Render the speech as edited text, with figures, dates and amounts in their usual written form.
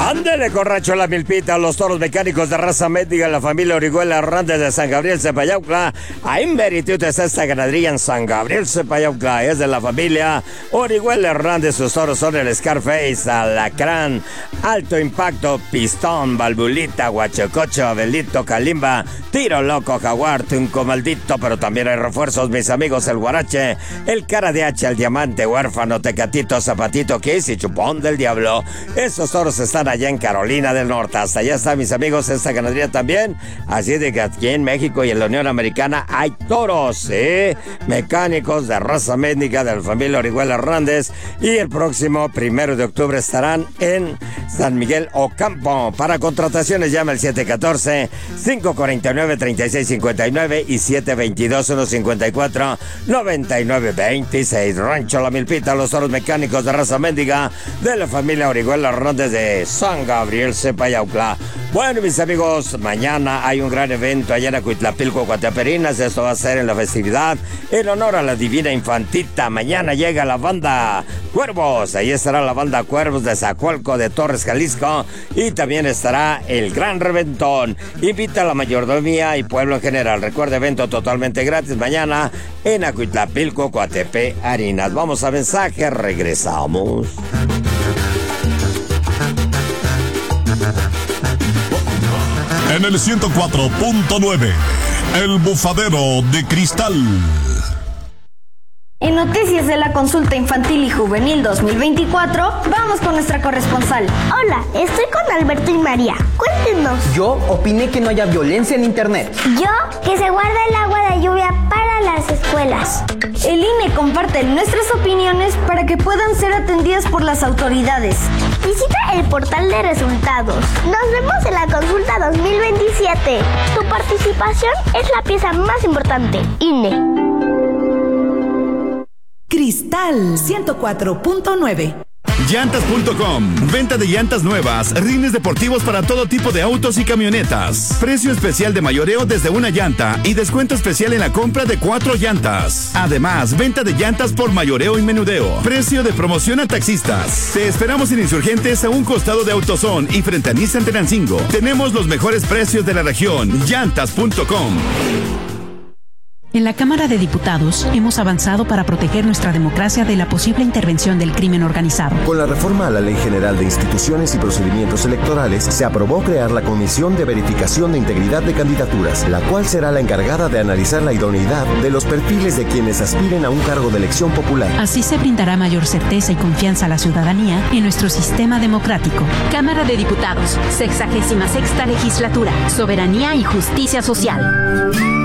Ándele, corracho la milpita, los toros mecánicos de raza médica, la familia Orihuela Hernández de San Gabriel Cepayaucla. Ahí meritió esta ganadería en San Gabriel Cepayaucla. Es de la familia Orihuela Hernández. Sus toros son el Scarface, Alacrán, Alto Impacto, Pistón, Valvulita, Huachococho, Abelito, Calimba, Tiro Loco, Jaguar, Tunco Maldito. Pero también hay refuerzos, mis amigos, el Guarache, el Cara de Hacha, el Diamante, Huérfano, Tecatito, Zapatito, Kiss y Chupón del Diablo. Esos toros están allá en Carolina del Norte. Hasta allá está, mis amigos, esta ganadería también. Así de que aquí en México y en la Unión Americana hay toros, mecánicos de raza médica de la familia Orihuela Hernández. Y el próximo 1 de octubre estarán en San Miguel Ocampo. Para contrataciones llama al 714-549-3659 y 722-154-9926. Rancho La Milpita, los toros mecánicos de raza médica de la familia Orihuela Hernández de San Gabriel Cepayaucla. Bueno, mis amigos, mañana hay un gran evento allá en Acuitlapilco, Coateperinas. Esto va a ser en la festividad en honor a la Divina Infantita. Mañana llega la banda Cuervos. Ahí estará la banda Cuervos de Zacualco, de Torres, Jalisco. Y también estará el Gran Reventón. Invita a la mayordomía y pueblo en general. Recuerda, evento totalmente gratis mañana en Acuitlapilco, Coateperinas. Vamos a mensaje, regresamos. En el 104.9, El Bufadero de Cristal. En noticias de la consulta infantil y juvenil 2024, vamos con nuestra corresponsal. Hola, estoy con Alberto y María. Cuéntenos. Yo opiné que no haya violencia en internet. Yo, que se guarda el agua de lluvia para las escuelas. El INE comparte nuestras opiniones para que puedan ser atendidas por las autoridades. Visita el portal de resultados. Nos vemos en la consulta 2027. Tu participación es la pieza más importante. INE. Cristal 104.9. Llantas.com. Venta de llantas nuevas, rines deportivos para todo tipo de autos y camionetas. Precio especial de mayoreo desde una llanta y descuento especial en la compra de 4 llantas. Además, venta de llantas por mayoreo y menudeo. Precio de promoción a taxistas. Te esperamos en Insurgentes, a un costado de AutoZone y frente a Nissan Tenancingo. Tenemos los mejores precios de la región. Llantas.com. En la Cámara de Diputados hemos avanzado para proteger nuestra democracia de la posible intervención del crimen organizado. Con la reforma a la Ley General de Instituciones y Procedimientos Electorales, se aprobó crear la Comisión de Verificación de Integridad de Candidaturas, la cual será la encargada de analizar la idoneidad de los perfiles de quienes aspiren a un cargo de elección popular. Así se brindará mayor certeza y confianza a la ciudadanía en nuestro sistema democrático. Cámara de Diputados, 66ª Legislatura, Soberanía y Justicia Social.